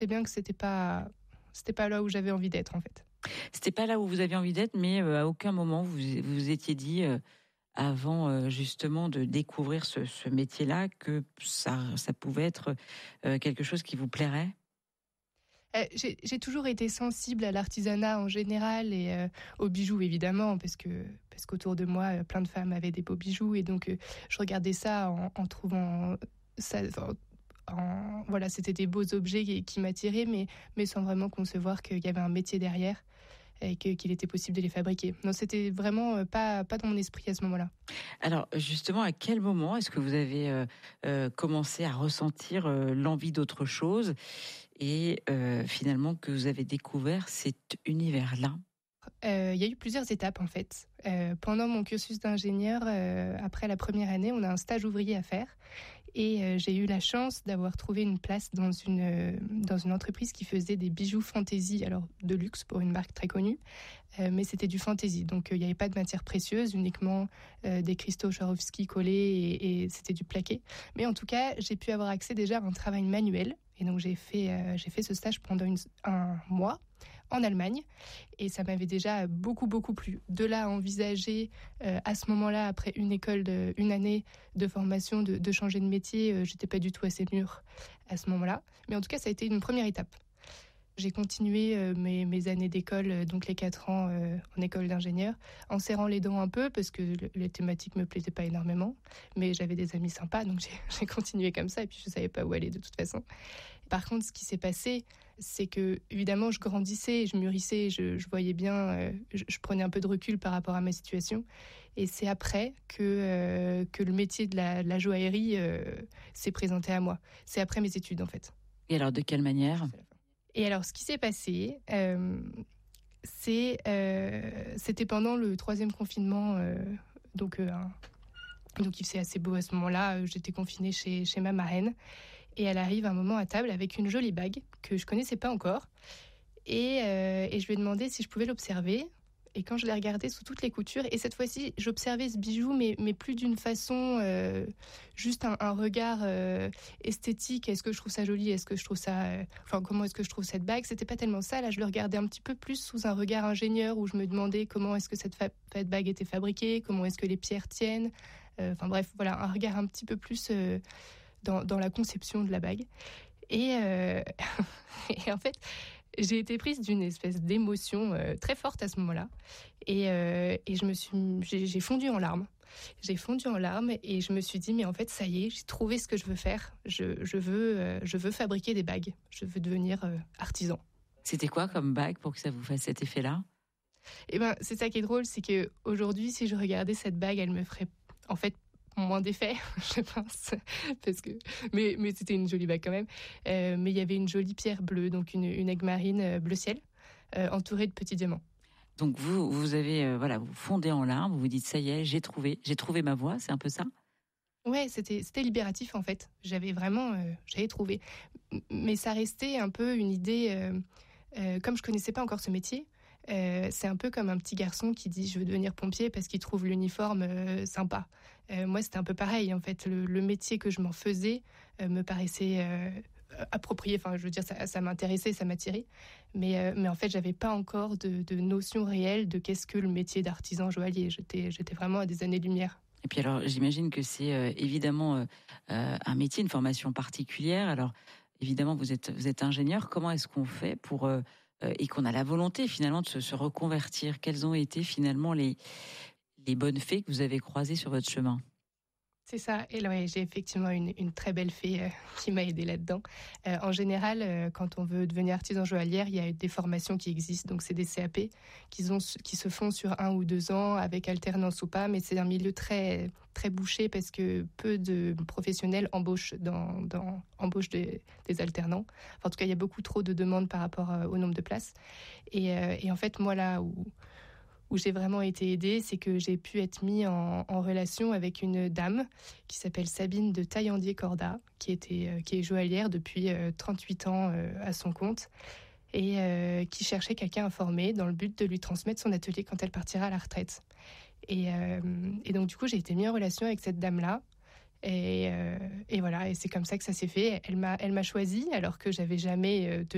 bien que c'était pas là où j'avais envie d'être, en fait. C'était pas là où vous aviez envie d'être, mais à aucun moment vous vous étiez dit, avant, justement de découvrir ce métier-là, que ça pouvait être, quelque chose qui vous plairait? J'ai toujours été sensible à l'artisanat en général et aux bijoux évidemment parce qu'autour de moi, plein de femmes avaient des beaux bijoux et donc je regardais ça en trouvant ça enfin, voilà, c'était des beaux objets qui m'attiraient mais sans vraiment concevoir qu'il y avait un métier derrière et qu'il était possible de les fabriquer. Non, c'était vraiment, pas dans mon esprit à ce moment-là. Alors justement, à quel moment est-ce que vous avez, commencé à ressentir, l'envie d'autre chose et finalement que vous avez découvert cet univers-là? Il y a eu plusieurs étapes en fait. Pendant mon cursus d'ingénieur, après la première année, on a un stage ouvrier à faire et j'ai eu la chance d'avoir trouvé une place dans une entreprise qui faisait des bijoux fantaisie, alors de luxe pour une marque très connue, mais c'était du fantaisie. Donc il n'y avait pas de matière précieuse, uniquement des cristaux Swarovski collés et c'était du plaqué. Mais en tout cas, j'ai pu avoir accès déjà à un travail manuel et donc j'ai fait ce stage pendant un mois en Allemagne et ça m'avait déjà beaucoup beaucoup plu. De là à envisager à ce moment-là, après une année de formation, de changer de métier, j'étais pas du tout assez mûre à ce moment-là. Mais en tout cas, ça a été une première étape. J'ai continué mes années d'école, donc les 4 ans en école d'ingénieur, en serrant les dents un peu parce que les thématiques me plaisaient pas énormément, mais j'avais des amis sympas, donc j'ai continué comme ça et puis je savais pas où aller de toute façon. Par contre, ce qui s'est passé, c'est que évidemment je grandissais, je mûrissais, je voyais bien, je prenais un peu de recul par rapport à ma situation, et c'est après que le métier de la joaillerie s'est présenté à moi. C'est après mes études en fait. Et alors de quelle manière? Et alors, ce qui s'est passé, c'était pendant le 3e confinement, donc il faisait assez beau à ce moment-là. J'étais confinée chez ma marraine et elle arrive un moment à table avec une jolie bague que je connaissais pas encore et je lui ai demandé si je pouvais l'observer. Et quand je l'ai regardé sous toutes les coutures, et cette fois-ci, j'observais ce bijou, mais plus d'une façon, juste un regard esthétique. Est-ce que je trouve ça joli? Est-ce que je trouve ça... comment est-ce que je trouve cette bague? C'était pas tellement ça. Là, je le regardais un petit peu plus sous un regard ingénieur, où je me demandais comment est-ce que cette bague était fabriquée, comment est-ce que les pierres tiennent. Bref, voilà, un regard un petit peu plus dans la conception de la bague. Et, et en fait... j'ai été prise d'une espèce d'émotion très forte à ce moment-là. Et j'ai fondu en larmes. J'ai fondu en larmes et je me suis dit, mais en fait, ça y est, j'ai trouvé ce que je veux faire. Je veux fabriquer des bagues. Je veux devenir artisan. C'était quoi comme bague pour que ça vous fasse cet effet-là? Et ben, c'est ça qui est drôle, c'est que aujourd'hui, si je regardais cette bague, elle me ferait en fait moins d'effet, je pense, mais c'était une jolie bague quand même. Mais il y avait une jolie pierre bleue, donc une aigue marine bleu ciel, entourée de petits diamants. Donc vous avez, vous fondez en larmes, vous vous dites: «Ça y est, j'ai trouvé ma voie», c'est un peu ça? Ouais, c'était libératif en fait. J'avais trouvé. Mais ça restait un peu une idée, comme je connaissais pas encore ce métier, c'est un peu comme un petit garçon qui dit je veux devenir pompier parce qu'il trouve l'uniforme sympa. Moi, c'était un peu pareil en fait. Le métier que je m'en faisais me paraissait approprié. Enfin, je veux dire, ça m'intéressait, ça m'attirait. Mais en fait, j'avais pas encore de notion réelle de qu'est-ce que le métier d'artisan joaillier. J'étais vraiment à des années-lumière. Et puis alors, j'imagine que c'est évidemment un métier, une formation particulière. Alors, évidemment, vous êtes ingénieur. Comment est-ce qu'on fait pour et qu'on a la volonté finalement de se reconvertir? Quelles ont été finalement les bonnes fées que vous avez croisées sur votre chemin? C'est ça. Et là, ouais, j'ai effectivement une très belle fée qui m'a aidée là-dedans. En général, quand on veut devenir artisan joaillière, il y a des formations qui existent. Donc, c'est des CAP qui se font sur 1 ou 2 ans avec alternance ou pas. Mais c'est un milieu très, très bouché parce que peu de professionnels embauchent embauchent des alternants. Enfin, en tout cas, il y a beaucoup trop de demandes par rapport au nombre de places. Et en fait, moi, là où j'ai vraiment été aidée, c'est que j'ai pu être mis en relation avec une dame qui s'appelle Sabine de Taillandier-Corda, qui est joaillière depuis 38 ans à son compte et qui cherchait quelqu'un à former dans le but de lui transmettre son atelier quand elle partira à la retraite. Et donc du coup, j'ai été mis en relation avec cette dame-là. Et voilà, et c'est comme ça que ça s'est fait. Elle m'a choisie alors que j'avais jamais